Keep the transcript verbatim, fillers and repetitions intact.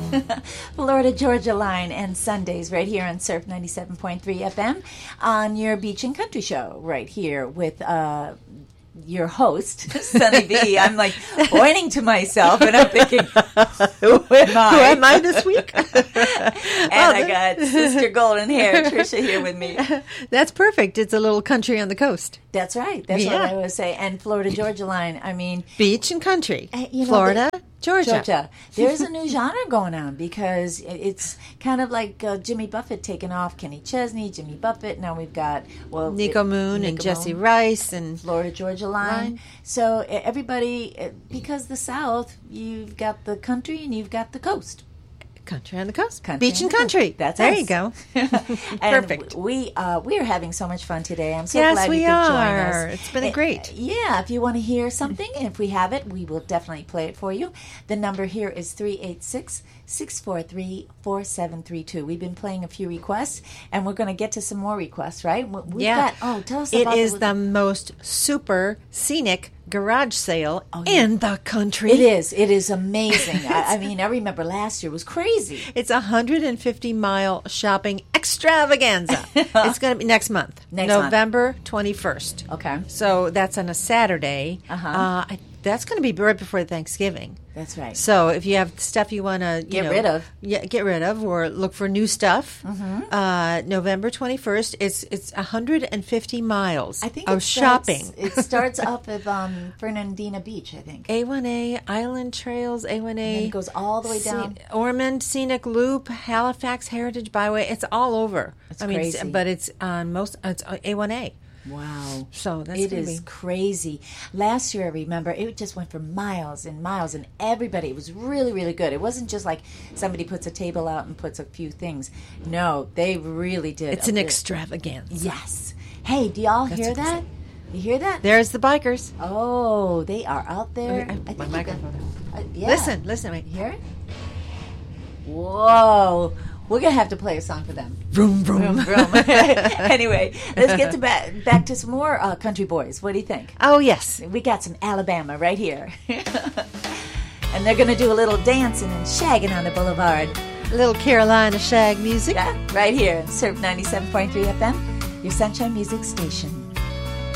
Florida Georgia Line and Sundays right here on Surf ninety-seven point three F M on your beach and country show right here with uh, your host, Sunny B. I'm like pointing to myself and I'm thinking, who am I? Who am I this week? and well, I got Sister Golden Hair, Trisha, here with me. That's perfect. It's a little country on the coast. That's right. That's Yeah. what I always say. And Florida Georgia Line, I mean. Beach and country. Uh, you know, Florida, the- Georgia. Georgia. There's a new genre going on because it's kind of like uh, Jimmy Buffett taking off. Kenny Chesney, Jimmy Buffett. Now we've got, well, Nico it- Moon and Nico Jesse Moon, Rice and Florida Georgia Line. Line. So uh, everybody, uh, because the South, you've got the country and you've got the coast. country on the coast. Country Beach on and the coast. country. That's there us. you go. And Perfect. We uh, we are having so much fun today. I'm so Yes, glad we you could are. join us. It's been Uh, great. Yeah, if you want to hear something, if we have it, we will definitely play it for you. The number here is three eight six, six four three, four seven three two. We've been playing a few requests, and we're going to get to some more requests, right? We- We've Yeah. got, oh, tell us It about is the most super scenic garage sale Oh, yeah. in the country. It is. It is amazing. I, I mean, I remember last year was crazy. It's a one hundred fifty mile shopping extravaganza. It's going to be next month, Next month. November twenty-first. Okay. So that's on a Saturday. Uh-huh. Uh, I, that's going to be right before Thanksgiving. That's right. So if you have stuff you want to Get know, rid of. yeah, get rid of, or look for new stuff. Mm-hmm. Uh, November twenty first. It's it's one hundred and fifty miles I think of it starts, shopping. It starts up at um, Fernandina Beach, I think. A one A Island Trails, A one A, And then it goes all the way down. Scen- Ormond Scenic Loop, Halifax Heritage Byway. It's all over. It's I mean, crazy. it's, but it's on most. It's A one A. Wow. So that's It gonna is be- crazy. Last year, I remember, it just went for miles and miles, and everybody, it was really, really good. It wasn't just like somebody puts a table out and puts a few things. No, they really did. It's a an bit. extravaganza. Yes. Hey, do y'all That's hear what they that? You hear that? There's the bikers. Oh, they are out there. Let me- I think my you microphone. got- uh, yeah. Listen, listen. Wait. You hear it? Whoa. We're going to have to play a song for them. Vroom, vroom. Vroom, vroom. Anyway, let's get to back, back to some more uh, country boys. What do you think? Oh, yes. We got some Alabama right here. And they're going to do a little dancing and shagging on the boulevard. A little Carolina shag music. Yeah, right here, Surf ninety-seven point three F M, your Sunshine Music Station.